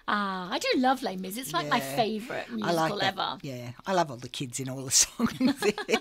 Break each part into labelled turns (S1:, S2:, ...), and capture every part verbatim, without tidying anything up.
S1: Ah, I do love Les Mis. It's like my
S2: Yeah.
S1: favourite
S2: I like
S1: musical
S2: that.
S1: ever.
S2: Yeah, I love all the kids in all the songs.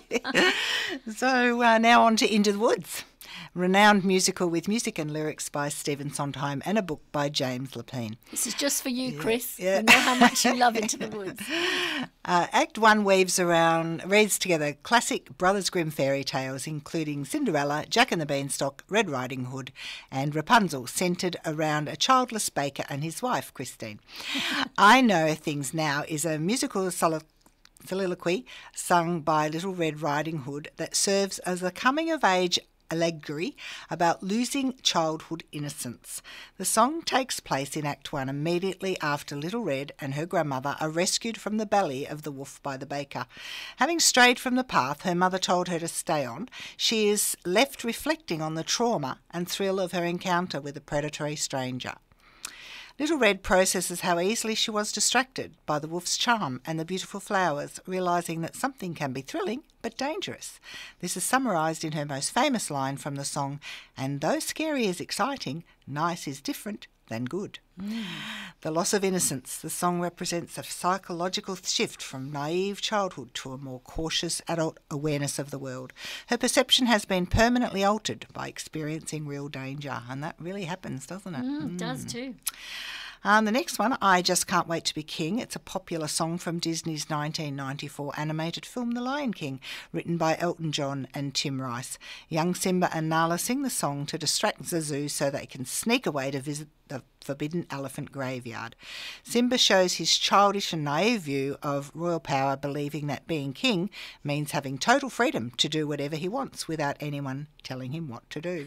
S2: So uh, now on to Into the Woods. Renowned musical with music and lyrics by Stephen Sondheim and a book by James Lapine.
S1: This is just for you, Chris.
S2: yeah.
S1: We know how much you love Into the Woods.
S2: Uh, Act One weaves around, reads together classic Brothers Grimm fairy tales, including Cinderella, Jack and the Beanstalk, Red Riding Hood, and Rapunzel, centred around a childless baker and his wife, Christine. I Know Things Now is a musical solo- soliloquy sung by Little Red Riding Hood that serves as a coming-of-age allegory about losing childhood innocence. The song takes place in Act One immediately after Little Red and her grandmother are rescued from the belly of the wolf by the baker. Having strayed from the path her mother told her to stay on, she is left reflecting on the trauma and thrill of her encounter with a predatory stranger. Little Red processes how easily she was distracted by the wolf's charm and the beautiful flowers, realising that something can be thrilling but dangerous. This is summarised in her most famous line from the song, "And though scary is exciting, nice is different than good." Mm. The loss of innocence. The song represents a psychological shift from naive childhood to a more cautious adult awareness of the world. Her perception has been permanently altered by experiencing real danger, and that really happens, doesn't it?
S1: Mm, it does too.
S2: Um, the next one, I Just Can't Wait to Be King. It's a popular song from Disney's nineteen ninety-four animated film The Lion King, written by Elton John and Tim Rice. Young Simba and Nala sing the song to distract Zazu so they can sneak away to visit the Forbidden Elephant Graveyard. Simba shows his childish and naive view of royal power, believing that being king means having total freedom to do whatever he wants without anyone telling him what to do.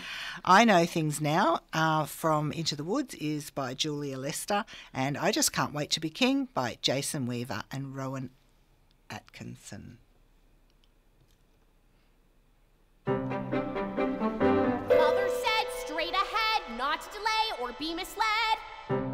S2: I Know Things Now uh, from Into the Woods is by Julia Lester, and I Just Can't Wait to Be King by Jason Weaver and Rowan Atkinson.
S3: Mother said straight ahead, not to delay or be misled.